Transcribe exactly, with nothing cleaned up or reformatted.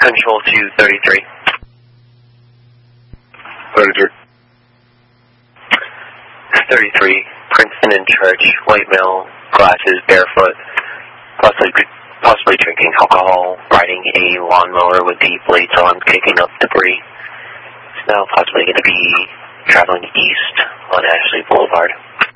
Control to thirty-three. thirty-three. thirty-three, Princeton and Church, white male, glasses, barefoot, possibly, possibly drinking alcohol, riding a lawnmower with the blades on, kicking up debris. It's now possibly going to be traveling east on Ashley Boulevard.